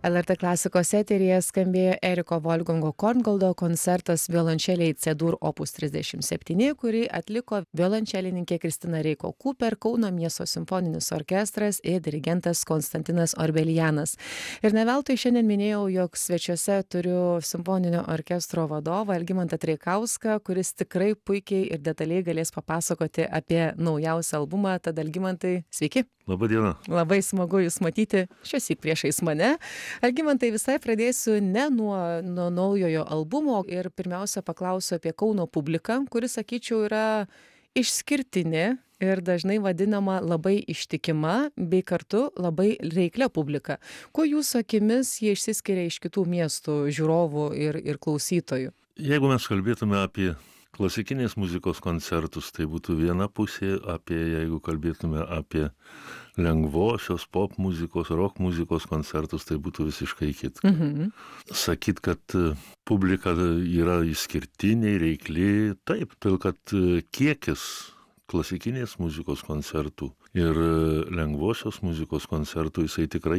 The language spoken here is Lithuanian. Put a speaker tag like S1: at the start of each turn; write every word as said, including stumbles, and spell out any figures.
S1: el er tė klasikos eteryje skambėjo Eriko Volfgango Korngoldo koncertas violončelei C-dur opus trisdešimt septyni, kurį atliko violončelininkė Kristina Reiko Kuper, Kauno miesto simfoninis orkestras ir dirigentas Konstantinas Orbelianas. Ir ne veltui šiandien minėjau, jog svečiuose turiu simfoninio orkestro vadovą Algimantą Treikauską, kuris tikrai puikiai ir detaliai galės papasakoti apie naujausią albumą. Tad Algimantai, sveiki.
S2: Labą dieną.
S1: Labai smagu Jūs matyti šiuosyk priešais mane. Algimantai, visai pradėsiu ne nuo, nuo naujojo albumo ir pirmiausia paklausiu apie Kauno publiką, kuris, sakyčiau, yra išskirtinė ir dažnai vadinama labai ištikima bei kartu labai reiklia publika. Kuo Jūsų akimis jie išsiskiria iš kitų miestų žiūrovų ir, ir klausytojų?
S2: Jeigu mes kalbėtume apie klasikinės muzikos koncertus, tai būtų viena pusė, apie, jeigu kalbėtume apie lengvosios pop muzikos, rock muzikos koncertus, tai būtų visiškai kita.
S1: Mhm.
S2: Sakyt, kad publika yra išskirtiniai, reikli, taip, todėl kad kiekis klasikinės muzikos koncertų ir lengvosios muzikos koncertų, jisai tikrai